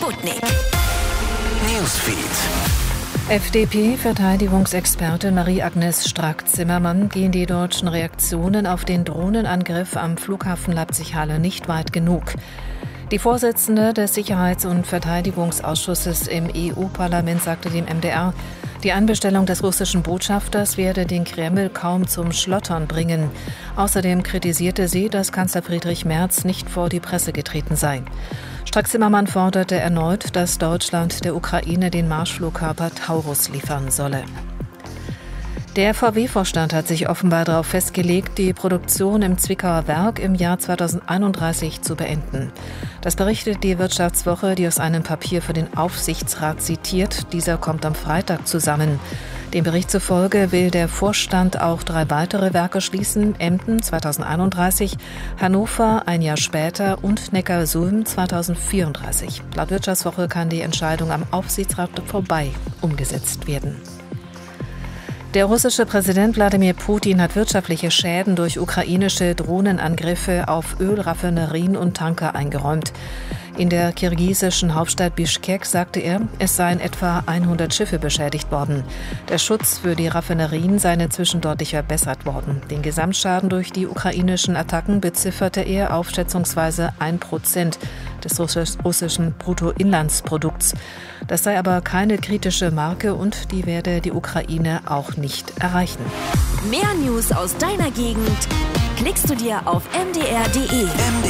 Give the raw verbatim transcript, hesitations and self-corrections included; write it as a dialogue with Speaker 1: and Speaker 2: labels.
Speaker 1: Sputnik Newsfeed.
Speaker 2: F D P-Verteidigungsexpertin Marie-Agnes Strack-Zimmermann gehen die deutschen Reaktionen auf den Drohnenangriff am Flughafen Leipzig-Halle nicht weit genug. Die Vorsitzende des Sicherheits- und Verteidigungsausschusses im E U-Parlament sagte dem M D R, die Einbestellung des russischen Botschafters werde den Kreml kaum zum Schlottern bringen. Außerdem kritisierte sie, dass Kanzler Friedrich Merz nicht vor die Presse getreten sei. Strack-Zimmermann forderte erneut, dass Deutschland der Ukraine den Marschflugkörper Taurus liefern solle. Der V W-Vorstand hat sich offenbar darauf festgelegt, die Produktion im Zwickauer Werk im Jahr zweitausendeinunddreißig zu beenden. Das berichtet die Wirtschaftswoche, die aus einem Papier für den Aufsichtsrat zitiert. Dieser kommt am Freitag zusammen. Dem Bericht zufolge will der Vorstand auch drei weitere Werke schließen: Emden zweitausendeinunddreißig, Hannover ein Jahr später und Neckarsulm zweitausendvierunddreißig. Laut Wirtschaftswoche kann die Entscheidung am Aufsichtsrat vorbei umgesetzt werden. Der russische Präsident Wladimir Putin hat wirtschaftliche Schäden durch ukrainische Drohnenangriffe auf Ölraffinerien und Tanker eingeräumt. In der kirgisischen Hauptstadt Bischkek sagte er, es seien etwa hundert Schiffe beschädigt worden. Der Schutz für die Raffinerien sei inzwischen deutlich verbessert worden. Den Gesamtschaden durch die ukrainischen Attacken bezifferte er auf schätzungsweise ein Prozent des russischen Bruttoinlandsprodukts. Das sei aber keine kritische Marke und die werde die Ukraine auch nicht erreichen.
Speaker 1: Mehr News aus deiner Gegend klickst du dir auf m d r punkt d e.